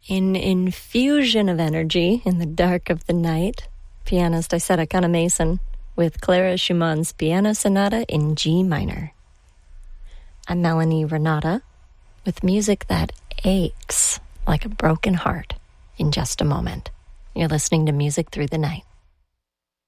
An infusion of energy in the dark of the night, pianist Isetta Kana-Mason with Clara Schumann's Piano Sonata in G minor. I'm Melanie Renata with music that aches like a broken heart in just a moment. You're listening to Music Through the Night.